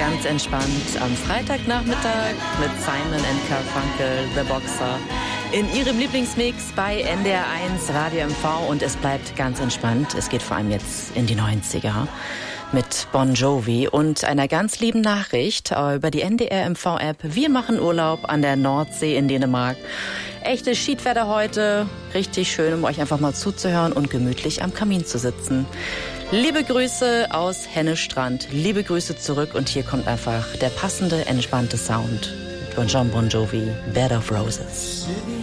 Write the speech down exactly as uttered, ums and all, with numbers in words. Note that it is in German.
ganz entspannt am Freitagnachmittag mit Simon and Garfunkel, The Boxer, in ihrem Lieblingsmix bei N D R eins Radio M V. Und es bleibt ganz entspannt. Es geht vor allem jetzt in die neunziger mit Bon Jovi und einer ganz lieben Nachricht über die N D R M V-App. Wir machen Urlaub an der Nordsee in Dänemark. Echtes Schiedwetter heute. Richtig schön, um euch einfach mal zuzuhören und gemütlich am Kamin zu sitzen. Liebe Grüße aus Hennestrand. Liebe Grüße zurück. Und hier kommt einfach der passende, entspannte Sound von John Bon Jovi, Bed of Roses.